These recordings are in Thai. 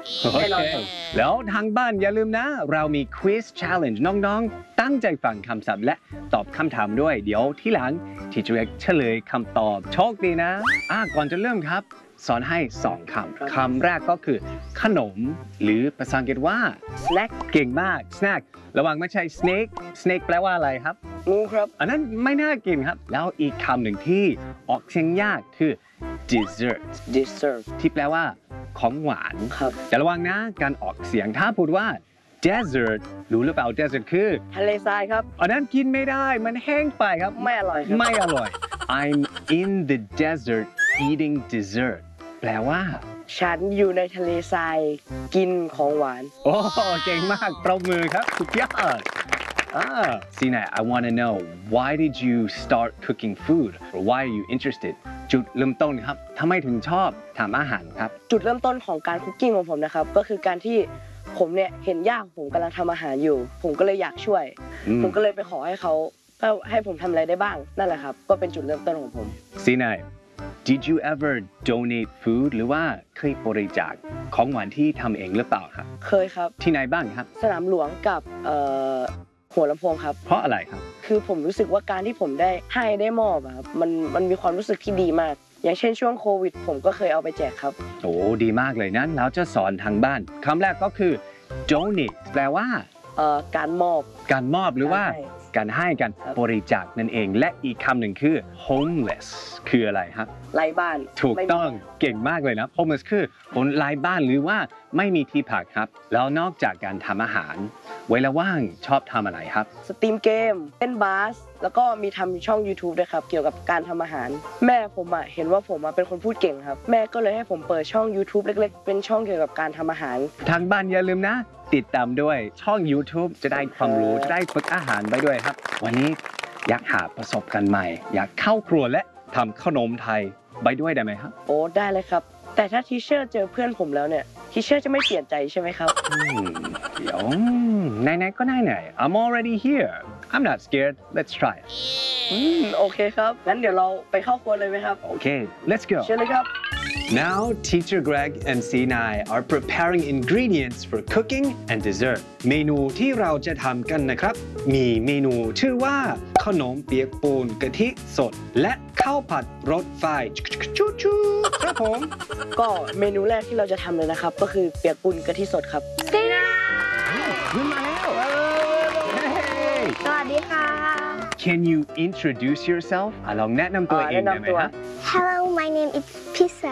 โอเคแล้วทางบ้านอย่าลืมนะเรามี Quiz Challenge น้องๆตั้งใจฟังคำศัพท์และตอบคำถามด้วยเดี๋ยวที่หลังที่จะเฉลยคำตอบโชคดีนะก่อนจะเริ่มครับสอนให้2 คำแรกก็คือขนมหรือภาษาอังกฤษว่า snack เก่งมาก snack ระวังไม่ใช่ snake แปลว่าอะไรครับงูครับอันนั้นไม่น่ากินครับแล้วอีกคำหนึ่งที่ออกเสียงยากคือ dessert ที่แปลว่าของหวานครับแต่ระวังนะการออกเสียงถ้าพูดว่า desert รู้หรือเปล่า desert คือทะเลทรายครับอันนั้นกินไม่ได้มันแห้งไปครับไม่อร่อยครับไม่อร่อย I'm in the desert eating dessert แปลว่าฉันอยู่ในทะเลทรายกินของหวานโอ้เก่งมากปรบมือครับสุดยอดSina, I want to know why did you start cooking food or why are you interested จุดเริ่มต้นครับทำไมถึงชอบทำอาหารครับจุดเริ่มต้นของการคุกกิ้งของผมนะครับก็คือการที่ผมเนี่ยเห็นย่าของผมกำลังทำอาหารอยู่ผมก็เลยอยากช่วยผมก็เลยไปขอให้เขาให้ผมทำอะไรได้บ้างนั่นแหละครับก็เป็นจุดเริ่มต้นของผม Sina, did you ever donate food หรือว่าเคยบริจาคของหวานที่ทำเองหรือเปล่าครับเคยครับที่ไหนบ้างครับสนามหลวงกับหัวลำโพงครับเพราะอะไรครับคือผมรู้สึกว่าการที่ผมได้มอบครับมันมีความรู้สึกที่ดีมากอย่างเช่นช่วงโควิดผมก็เคยเอาไปแจกครับโอ้ดีมากเลยนั้นเราจะสอนทางบ้านคำแรกก็คือ donate แปลว่าการมอบหรือว่าการให้การบริจาคนั่นเองและอีกคำหนึ่งคือ homeless คืออะไรครับไร้บ้านถูกต้องเก่งมากเลยนะ homeless คือคนไร้บ้านหรือว่าไม่มีที่พักครับแล้วนอกจากการทำอาหารเวลาว่างชอบทำอะไรครับสตรีมเกมเล่นบาสแล้วก็มีทำช่อง YouTube ด้วยครับเกี่ยวกับการทำอาหารแม่ผมเห็นว่าผมเป็นคนพูดเก่งครับแม่ก็เลยให้ผมเปิดช่อง YouTube เล็กๆเป็นช่องเกี่ยวกับการทำอาหารทางบ้านอย่าลืมนะติดตามด้วยช่อง YouTube จะได้ความรู้จะได้ฝึกอาหารไปด้วยครับวันนี้อยากหาประสบการณ์ใหม่อยากเข้าครัวและทำขนมไทยไปด้วยได้ไหมครับโอ้ได้เลยครับแต่ถ้าทีเชอร์เจอเพื่อนผมแล้วเนี่ยทีเชอร์จะไม่เปลี่ยนใจใช่ไหมครับเดี๋ยวไหนๆก็ไหน I'm already here I'm not scared let's try it โอเคครับงั้นเดี๋ยวเราไปเข้าครัวเลยไหมครับโอเค let's go เชิญเลยครับ Now Teacher Greg and Sinai are preparing ingredients for cooking and dessert เมนูที่เราจะทำกันนะครับมีเมนูชื่อว่าขนมเปียกปูนกะทิสดและข้าวผัดรสไฟชูครับผมก็เมนูแรกที่เราจะทำเลยนะครับก็คือเปียกปูนกะทิสดครับขึ้นมาแล้วสวัสดีค่ะ Can you introduce yourself ลองแนะนำตัวเองได้ไหมครับ Hello my name is Pizza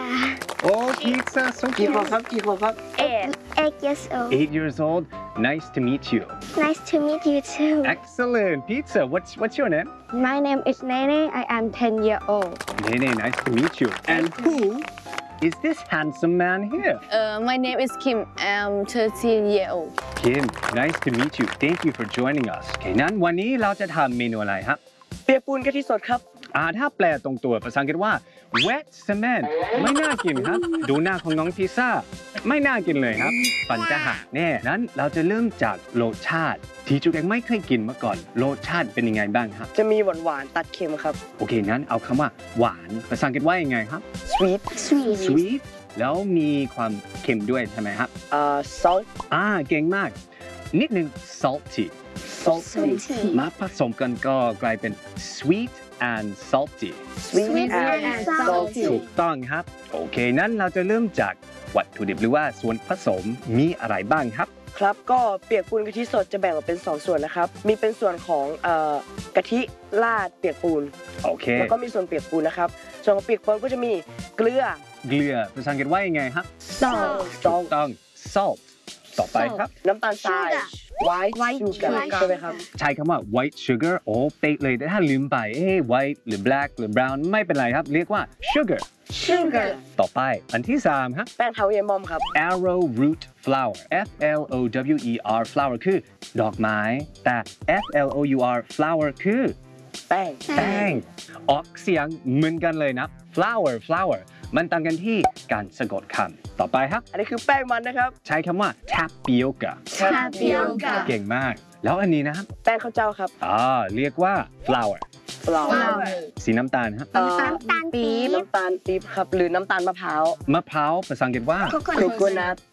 Pizza so cute กี่ขวบครับ 8 years old 8 years old Nice to meet you Nice to meet you too Excellent Pizza what's your name My name is Nene I am 10 years old Nene nice to meet you And who is this handsome man here My name is Kim I'm 13 years old Kim nice to meet you Thank you for joining us นั้นวันนี้เราจะทำเมนูอะไรครับเปียกปูนกะทิสดครับถ้าแปลตรงตัวภาษาอังกฤษว่า wet cement ไม่น่ากินครับดูหน้าของน้องพิซซ่าไม่น่ากินเลยครับปัญจะหักแน่นั้นเราจะเริ่มจากรสชาติที่จุกเองไม่เคยกินมาก่อนรสชาติเป็นยังไงบ้างครับจะมีหวานตัดเค็มครับโอเคนั้นเอาคำว่าหวานภาษาอังกฤษว่ายังไงครับ sweet แล้วมีความเค็มด้วยใช่ไหมครับ salt เก่งมากนิดนึง salty มาผสมกันก็กลายเป็น sweet and salty ถูกต้องครับโอเคนั้นเราจะเริ่มจากวัตถุดิบหรือว่าส่วนผสมมีอะไรบ้างครับครับก็เปียกปูนกะทิสดจะแบ่งออกเป็น2ส่วนนะครับมีเป็นส่วนของกะทิราดเปียกปูนโอเคแล้วก็มีส่วนเปียกปูนนะครับส่วนของเปียกปูนก็จะมีเกลือภาษาอังกฤษว่ายังไงครับ salt ถูกต้อง salt ต่อไปครับน้ำตาลทราย white sugar ใช่ไหมครับใช้คำว่า white sugar โอ้เป๊ะเลยแต่ถ้าลืมไปwhite หรือ black หรือ brown ไม่เป็นไรครับเรียกว่า sugar ต่อไปอันที่3ครับแป้งเท้าเยมอมครับ arrowroot flour flower flower คือดอกไม้แต่ flour flour คือแป้งออกเสียงเหมือนกันเลยนะ flour มันต่างกันที่การสะกดคำต่อไปครับอันนี้คือแป้งมันนะครับใช้คำว่า tapioca เก่งมากแล้วอันนี้นะครับแป้งข้าวเจ้าครับเรียกว่า flour สีน้ำตาลครับน้ำตาลปี๊บครับหรือน้ำตาลมะพร้าวภาษาอังกฤษว่า coconut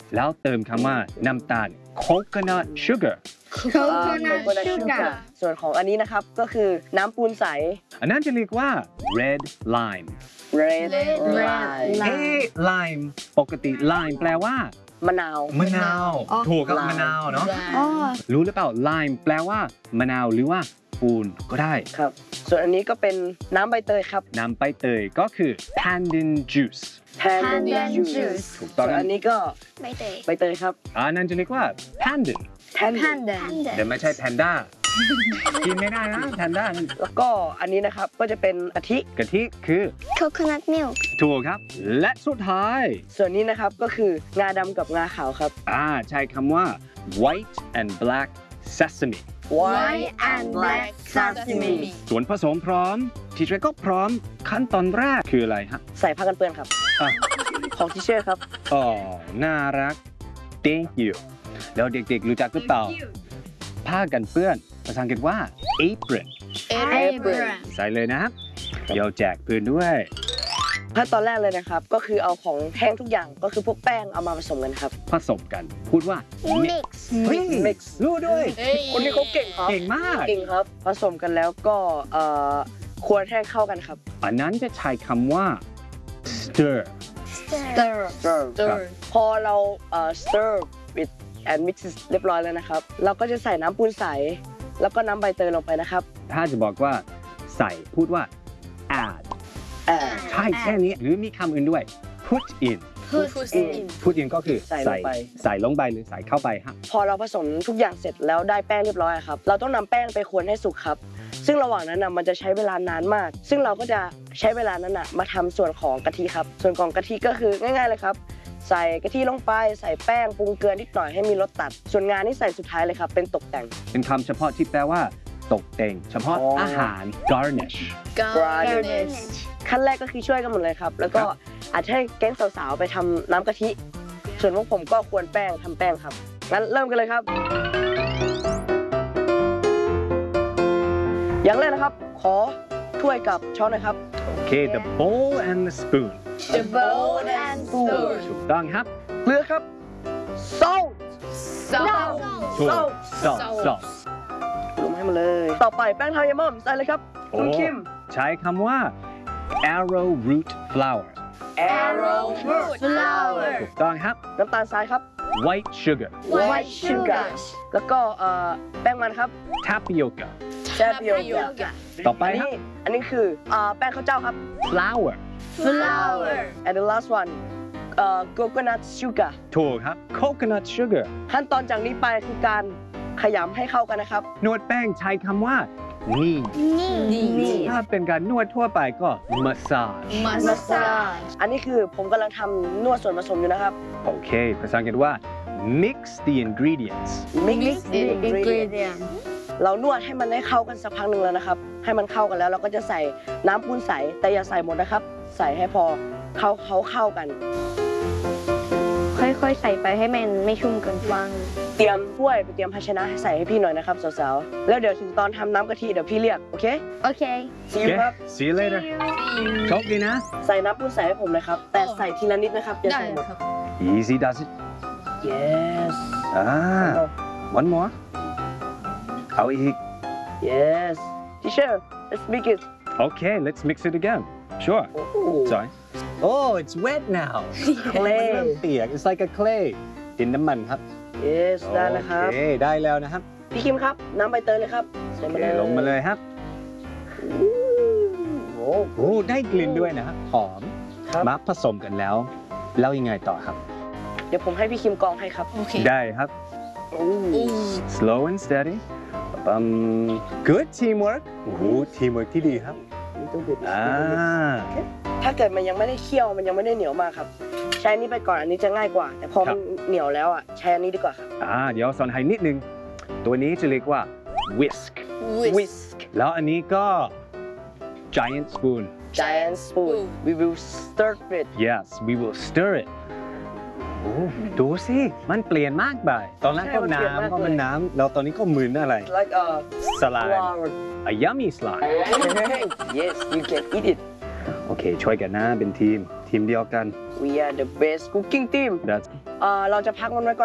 แล้วเติมคำว่าน้ำตาล coconut sugar Coconut sugar ส่วนของอันนี้นะครับก็คือน้ำปูนใสอันนั้นจะเรียกว่า red lime red lime เอ๊ะ lime ปกติ lime แปลว่ามะนาวมะนาวอ๋อถูกครับ lime มะนาวเนาะอ๋อรู้หรือเปล่า lime แปลว่ามะนาวหรือว่าปูนก็ได้ครับ ส่วนอันนี้ก็เป็นน้ำใบเตยครับน้ำใบเตยก็คือ pandan juice pandan juice ถูกต้องส่วนอันนี้ก็ใบเตยใบเตยครับอันนั้นจะเรียกว่า pandan pandan แต่ไม่ใช่ panda กินไม่ได้นะ panda นั่นแล้วก็อันนี้นะครับก็จะเป็นกะทิกะทิคือ Coconut milk ถูกครับ และสุดท้ายส่วนนี้นะครับก็คืองาดำกับงาขาวครับใช้คำว่า white and black sesame white and black sesame ส่วนผสมพร้อม ทีเชอร์ก็พร้อมขั้นตอนแรกคืออะไรฮะใส่ผ้ากันเปื้อนครับอ่ะของทิเชอร์ครับอ๋อ น่ารัก thank you แล้วเด็กๆรู้จักหรือเปล่า ผ้ากันเปื้อน ภาษาอังกฤษว่า apron Apron ใส่เลยนะครับ เดี๋ยวแจกเพื่อนด้วยถ้าตอนแรกเลยนะครับ ก็คือเอาของแห้งทุกอย่างก็คือพวกแป้งเอามาผสมกันครับผสมกัน พูดว่า mix เฮ้ย mix รู้ด้วยคนนี้เขาเก่งครับเก่งมากเก่งครับ ผสมกันแล้วก็ควรให้เข้ากันครับอันนั้นจะใช้คำว่า stir stir stir พอเราstir with and mix เรียบร้อยแล้วนะครับ เราก็จะใส่น้ำปูนใส แล้วก็น้ำใบเตยลงไปนะครับถ้าจะบอกว่าใส่พูดว่า add ใช่แค่นี้หรือมีคำอื่นด้วย put in put in ก็คือใส่ลงไปใส่ลงไปหรือใส่เข้าไปฮะพอเราผสมทุกอย่างเสร็จแล้วได้แป้งเรียบร้อยครับ เราต้องนำแป้งไปคนให้สุกครับ ซึ่งระหว่างนั้นมันจะใช้เวลานานมาก ซึ่งเราก็จะใช้เวลานั้นมาทำส่วนของกะทิครับ ส่วนของกะทิก็คือง่ายๆเลยครับ ใส่กะทิลงไป ใส่แป้งปรุงเกลือนิดหน่อยให้มีรสตัด ส่วนงานนี่ใส่สุดท้ายเลยครับ เป็นตกแต่งเป็นคำเฉพาะที่แปลว่า ตกแต่ง เฉพาะอ๋อออาหาร garnish garnish ขั้นแรกก็คือช่วยกันหมดเลยครับ แล้วก็อาจจะให้แก๊งสาวๆไปทำน้ำกะทิ ส่วนพวกผมก็ควรแป้งทำแป้งครับ งั้นเริ่มกันเลยครับ อย่างแรกนะครับ ขอถ้วยกับช้อนหน่อยครับโอเค the bowl and the spoon The bowl and spoon ถูกต้องครับเกลือครับ salt Salt ถูก salt salt ลงให้หมาเลย ต่อไปแป้งทายาม่อมใส่เลยครับ คุณคิมใช้คำว่า arrowroot flour arrowroot Flour ถูกต้องครับน้ำตาลทรายครับ white sugar white sugar แล้วก็แป้งมันครับ tapioca tapioca ต่อไปครับอันนี้คือแป้งข้าวเจ้าครับ flour Flour and the last one coconut sugar ถูกครับ coconut sugar ขั้นตอนจากนี้ไปคือการขยำให้เข้ากันนะครับนวดแป้งใช้คำว่า knead ถ้าเป็นการนวดทั่วไปก็ massage Massage อันนี้คือผมกำลังทำนวดส่วนผสมอยู่นะครับโอเค ภาษาอังกฤษว่า mix the ingredients mix the ingredient ingredient เรานวดให้มันได้เข้ากันสักพักหนึ่งแล้วนะครับ ให้มันเข้ากันแล้วเราก็จะใส่น้ำปูนใส แต่อย่าใส่หมดนะครับ ใส่ให้พอเข้ากันค่อยๆใส่ไปให้มันไม่ชุ่มเกินไปเตรียมถ้วยไปเตรียมภาชนะให้ใส่ให้พี่หน่อยนะครับสาวๆ แล้วเดี๋ยวถึงตอนทำน้ำกะทิเดี๋ยวพี่เรียก โอเคโอเค see you ครับ see you later โชคดีนะใส่น้ำปูนใสให้ผมนะครับ แต่ใส่ทีละนิดนะครับอย่าได้ใส่หมดครับ easy does it yes one more เอาอีก yes teacher let's make it okay let's mix it again sure sorry oh it's wet now clay เริ่มเปียก it's like a clay ดินน้ำมันครับ yes ได้แล้วครับโอเคได้แล้วนะครับพี่คิมครับ น้ำใบเตยเลยครับ ใส่โอมาเคเลยลงมาเลยครับโอ้โอ้ได้กลิ่นด้วยนะครับหอมครับมาผสมกันแล้ว แล้วยังไงต่อครับเดี๋ยวผมให้พี่คิมกรองให้ครับโอเคได้ครับ slow and steady good teamwork โอ้โห teamwork ที่ดีครับถ้าเกิดมันยังไม่ได้เคี่ยวมันยังไม่ได้เหนียวมากครับ ใช้อันนี้ไปก่อนอันนี้จะง่ายกว่า แต่พอมันเหนียวแล้วอ่ะใช้อันนี้ดีกว่าครับเดี๋ยวสอนให้นิดนึง ตัวนี้จะเรียกว่า whisk whisk แล้วอันนี้ก็ giant spoon giant spoon we will stir it yes we will stir it โอ้ดูสิ มันเปลี่ยนมากไปตอนแรกก็น้ำก็มันน้ำแล้วตอนนี้ก็เหมือนอะไร like a สไลม์ flower a yummy slime yes you can eat it โอเค ช่วยกันนะเป็นทีมเดียวกัน we are the best cooking team That's เราจะพักมันไว้ก่อน